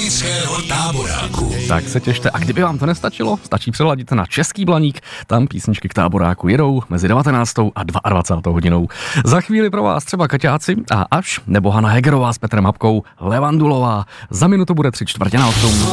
Písnického táboráku. Tak se těšte. A kdyby vám to nestačilo, stačí přeladit na Český Blaník. Tam písničky k táboráku jedou mezi 19. a 22. hodinou. Za chvíli pro vás třeba Kaťáci a až nebo Hana Hegerová s Petrem Hapkou, Levandulová. Za minutu bude 7:45.